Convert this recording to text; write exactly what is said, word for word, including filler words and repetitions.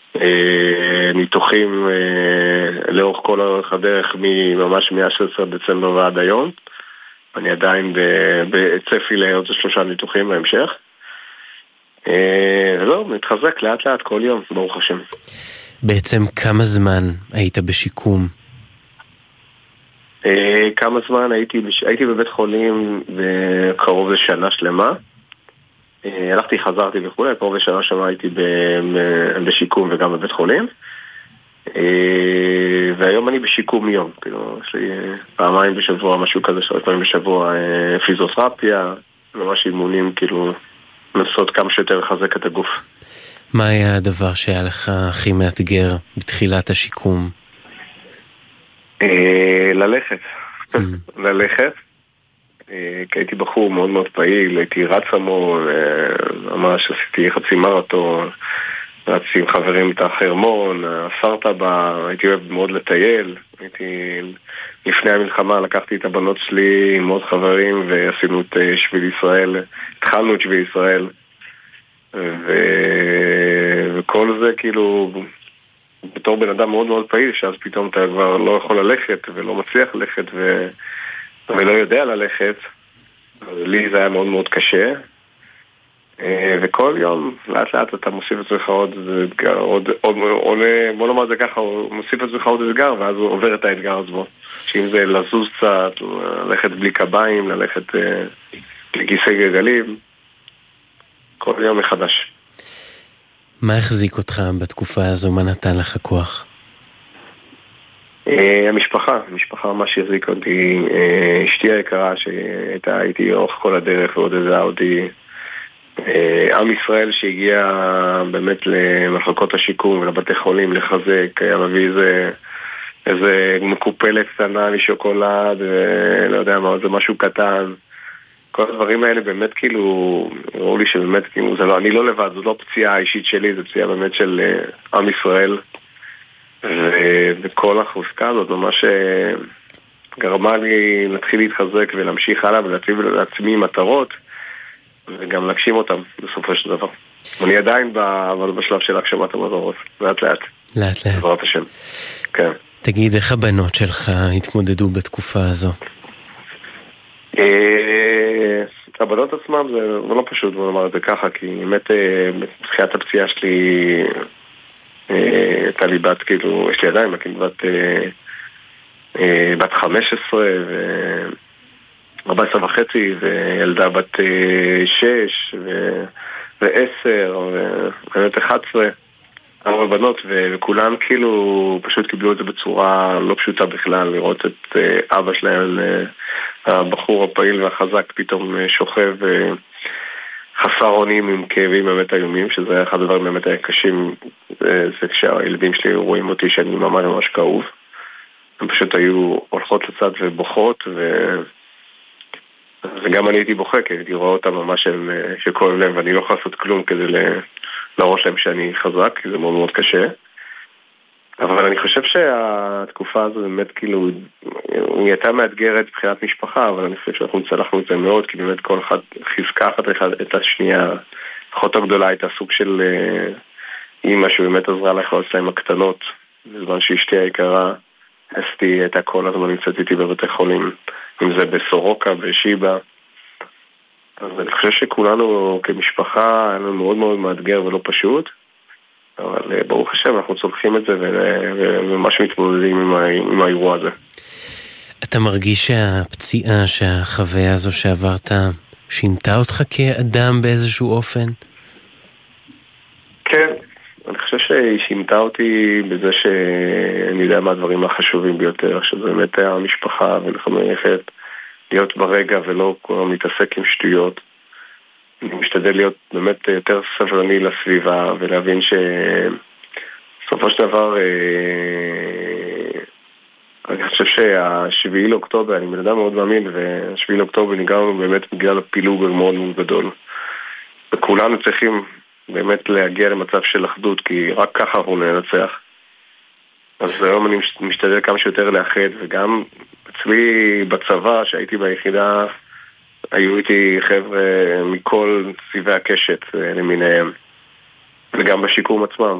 ניתוחים לאורך כל אורך הדרך, ממש מ-שישה עשר דצמבר ועד היום. אני עדיין בצפי לעוד שלושה ניתוחים בהמשך. לא, מתחזק לאט לאט כל יום, ברוך השם. בעצם כמה זמן היית בשיקום? כמה זמן הייתי, הייתי בבית חולים קרוב לשנה שלמה. הלכתי, חזרתי וכו', קרוב לשנה שלמה הייתי בשיקום וגם בבית חולים. והיום אני בשיקום יום, כאילו, יש לי פעמיים בשבוע, משהו כזה, שלוש פעמים בשבוע, פיזיותרפיה, ממש אימונים, כאילו, לנסות כמה שיותר לחזק את הגוף. מה היה הדבר שהיה לך הכי מאתגר בתחילת השיקום? ללכת. ללכת. כי הייתי בחור מאוד מאוד פעיל, הייתי רץ המון, ממש עשיתי חצי מרתון, רצתי עם חברים את החרמון, הסרטבה, הייתי אוהב מאוד לטייל, הייתי, לפני המלחמה לקחתי את הבנות שלי עם עוד חברים ועשינו את שביל ישראל, התחלנו את שביל ישראל, ו... וכל זה כאילו, בתור בן אדם מאוד מאוד פעיל, שאז פתאום אתה כבר לא יכול ללכת ולא מצליח ללכת ו... ולא יודע ללכת, אז לי זה היה מאוד מאוד קשה. וכל יום, לאט לאט אתה מוסיף את עצמך עוד אתגר, עוד, עוד, עוד, בוא נאמר זה ככה, הוא מוסיף את עצמך עוד אתגר, ואז הוא עובר את האתגר עצמו. שאם זה לזוז קצת, ללכת בלי קביים, ללכת לכיסא גלגלים, כל יום מחדש. מה החזיק אותך בתקופה הזו? מה נתן לך כוח? המשפחה, המשפחה ממש החזיקה אותי, אשתי היקרה שהייתה איתי אורך כל הדרך ועוד איזה אותי, עם ישראל שהגיע באמת למחלקות השיקום ולבתי חולים לחזק, היה מביא איזה, איזה מקופלת קטנה משוקולד, ולא יודע מה, זה משהו קטן. כל הדברים האלה באמת כאילו, ראו לי שבאמת כאילו, זה לא, אני לא לבד, זו לא פציעה אישית שלי, זו פציעה באמת של עם ישראל. וכל החוזקה הזאת ממש גרמה לי להתחיל להתחזק ולהמשיך הלאה ולהציב לעצמי מטרות וגם להגשים אותם בסופו של דבר. אני עדיין בשלב של הגשמת המטרות, לאט לאט. לאט לאט. בעזרת השם. כן. תגיד, איך הבנות שלך התמודדו בתקופה הזו? הבנות עצמם זה לא פשוט, בוא נאמר את זה ככה, כי באמת בתחילת הפציעה שלי הייתה לי בת, כאילו, יש לי עדיין, כאילו, בת, בת חמש עשרה ו-ארבע עשרה וחצי, וילדה בת שש ו-עשר, ובאמת אחת עשרה, ארבע בנות, וכולן כאילו פשוט קיבלו את זה בצורה לא פשוטה בכלל, לראות את אבא שלהם, הבחור הפעיל והחזק, פתאום שוכב חסר אונים עם כאבים באמת איומים, שזה היה אחד הדברים באמת היה קשים, זה, זה כשהילדים שלי רואים אותי שאני ממש ממש כאוב. הם פשוט היו הולכות לצד ובוכות, ו... וגם אני הייתי בוכה, כי הייתי רואה אותם ממש שכואב להם, ואני לא יכול לעשות כלום כדי להראות להם שאני חזק, כי זה מאוד מאוד קשה. אבל אני חושב שהתקופה הזו באמת כאילו, היא הייתה מאתגרת מבחינת משפחה, אבל אני חושב שאנחנו צלחנו את זה מאוד, כי באמת כל אחד חיזקה אחת את השנייה. אחות הגדולה הייתה סוג של אימא שבאמת עזרה לחלוץ להם הקטנות, בזמן שאשתי היקרה, אסתי הייתה כל הזמן נמצאת איתי בבתי חולים, אם זה בסורוקה, בשיבה. אז אני חושב שכולנו כמשפחה היה לנו מאוד מאוד מאתגר ולא פשוט, אבל ברוך השם אנחנו צולחים את זה וממש מתמודדים עם, עם האירוע הזה. אתה מרגיש שהפציעה, שהחוויה הזו שעברת, שינתה אותך כאדם באיזשהו אופן? כן, אני חושב שהיא שינתה אותי בזה שאני יודע מה הדברים החשובים ביותר, שזה באמת המשפחה ואנחנו נלכת להיות ברגע ולא כל מתעסק עם שטויות. אני משתדל להיות באמת יותר סבלני לסביבה ולהבין שסופו של דבר אני חושב שהשביעי לאוקטובר, אני בן אדם מאוד מאמין, והשביעי לאוקטובר נגרם באמת בגלל הפילוג מאוד מאוד גדול, וכולנו צריכים באמת להגיע למצב של אחדות, כי רק ככה אנחנו ננצח. אז היום אני משתדל כמה שיותר לאחד, וגם אצלי בצבא שהייתי ביחידה היו איתי חבר'ה מכל סביבי הקשת למיניהם, וגם בשיקום עצמם.